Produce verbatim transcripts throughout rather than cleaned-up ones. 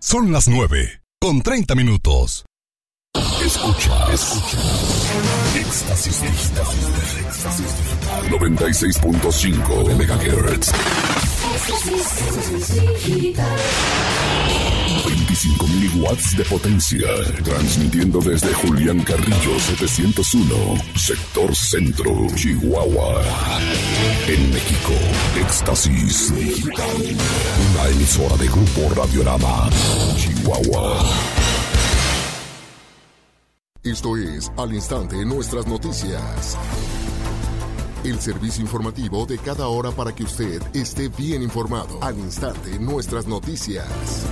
Son las nueve, con treinta minutos. Escucha, escucha. Éxtasis Digital. Éxtasis Digital. noventa y seis punto cinco megahertz. veinticinco mil watts de potencia. Transmitiendo desde Julián Carrillo setecientos uno, sector centro, Chihuahua. En México, Éxtasis Digital. Una emisora de Grupo Radiorama, Chihuahua. Esto es Al Instante Nuestras Noticias. El servicio informativo de cada hora para que usted esté bien informado. Al Instante Nuestras Noticias.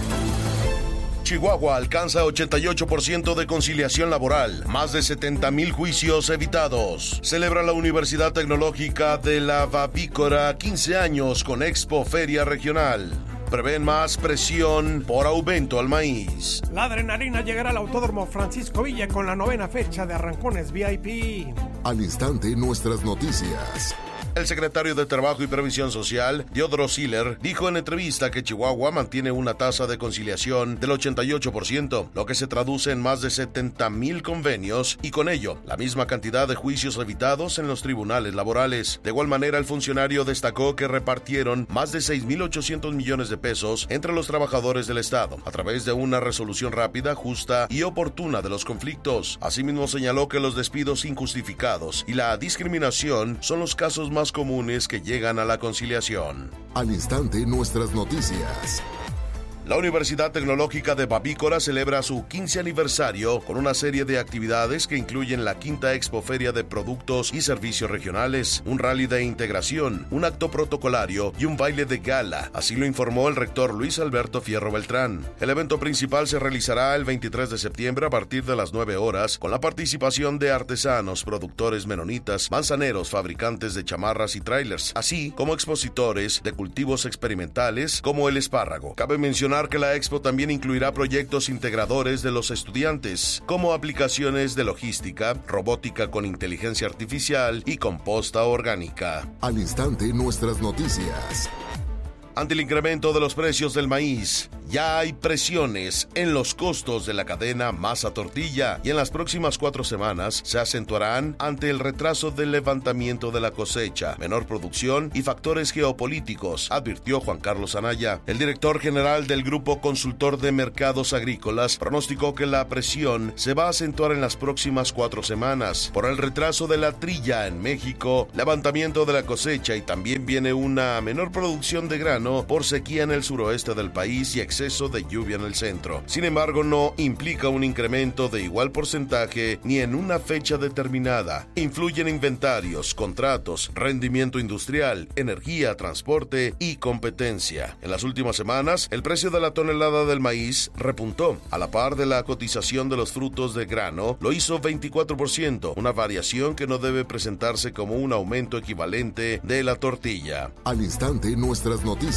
Chihuahua alcanza ochenta y ocho por ciento de conciliación laboral, más de setenta mil juicios evitados. Celebra la Universidad Tecnológica de la Babícora quince años con Expo Feria Regional. Prevén más presión por aumento al maíz. La adrenalina llegará al Autódromo Francisco Villa con la novena fecha de Arrancones V I P. Al Instante Nuestras Noticias. El secretario de Trabajo y Previsión Social, Diodoro Siller, dijo en entrevista que Chihuahua mantiene una tasa de conciliación del ochenta y ocho por ciento, lo que se traduce en más de setenta mil convenios y con ello la misma cantidad de juicios evitados en los tribunales laborales. De igual manera, el funcionario destacó que repartieron más de seis mil ochocientos millones de pesos entre los trabajadores del Estado, a través de una resolución rápida, justa y oportuna de los conflictos. Asimismo, señaló que los despidos injustificados y la discriminación son los casos más comunes que llegan a la conciliación. Al Instante Nuestras Noticias. La Universidad Tecnológica de Babícora celebra su quince aniversario con una serie de actividades que incluyen la quinta Expo Feria de Productos y Servicios Regionales, un rally de integración, un acto protocolario y un baile de gala. Así lo informó el rector Luis Alberto Fierro Beltrán. El evento principal se realizará el veintitrés de septiembre a partir de las nueve horas con la participación de artesanos, productores menonitas, manzaneros, fabricantes de chamarras y trailers, así como expositores de cultivos experimentales como el espárrago. Cabe mencionar que la expo también incluirá proyectos integradores de los estudiantes, como aplicaciones de logística, robótica con inteligencia artificial y composta orgánica. Al Instante Nuestras Noticias. Ante el incremento de los precios del maíz, ya hay presiones en los costos de la cadena masa-tortilla y en las próximas cuatro semanas se acentuarán ante el retraso del levantamiento de la cosecha, menor producción y factores geopolíticos, advirtió Juan Carlos Anaya. El director general del Grupo Consultor de Mercados Agrícolas pronosticó que la presión se va a acentuar en las próximas cuatro semanas por el retraso de la trilla en México, levantamiento de la cosecha y también viene una menor producción de grano por sequía en el suroeste del país y exceso de lluvia en el centro. Sin embargo, no implica un incremento de igual porcentaje ni en una fecha determinada. Influyen inventarios, contratos, rendimiento industrial, energía, transporte y competencia. En las últimas semanas, el precio de la tonelada del maíz repuntó. A la par de la cotización de los frutos de grano, lo hizo veinticuatro por ciento, una variación que no debe presentarse como un aumento equivalente de la tortilla. Al Instante Nuestras Noticias.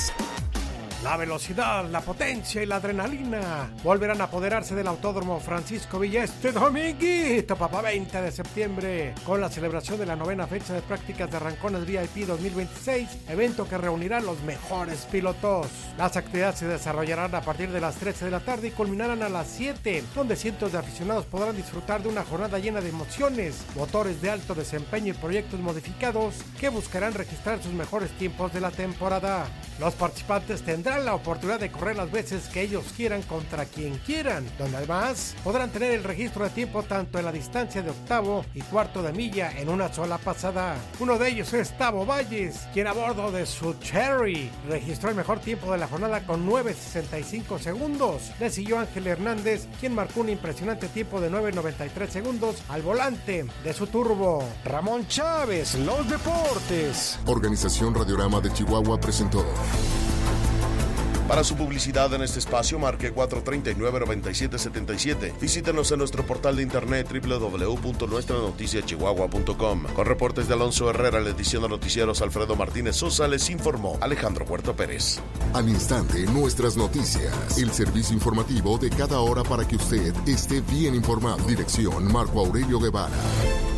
La velocidad, la potencia y la adrenalina volverán a apoderarse del Autódromo Francisco Villa este dominguito, papá, veinte de septiembre, con la celebración de la novena fecha de prácticas de Arrancones V I P dos mil veintiséis, evento que reunirá a los mejores pilotos. Las actividades se desarrollarán a partir de las trece de la tarde y culminarán a las siete, donde cientos de aficionados podrán disfrutar de una jornada llena de emociones, motores de alto desempeño y proyectos modificados que buscarán registrar sus mejores tiempos de la temporada. Los participantes tendrán la oportunidad de correr las veces que ellos quieran contra quien quieran, donde además podrán tener el registro de tiempo tanto en la distancia de octavo y cuarto de milla en una sola pasada. Uno de ellos es Tavo Valles, quien a bordo de su Cherry registró el mejor tiempo de la jornada con nueve sesenta y cinco segundos. Le siguió Ángel Hernández, quien marcó un impresionante tiempo de nueve noventa y tres segundos al volante de su turbo. Ramón Chávez, los deportes. Organización Radiorama de Chihuahua presentó. Para su publicidad en este espacio, marque cuatro tres nueve, nueve siete siete siete. Visítenos en nuestro portal de internet doble u doble u doble u punto nuestra noticia chihuahua punto com. Con reportes de Alonso Herrera, la edición de noticieros Alfredo Martínez Sosa, les informó Alejandro Puerto Pérez. Al Instante Nuestras Noticias, el servicio informativo de cada hora para que usted esté bien informado. Dirección Marco Aurelio Guevara.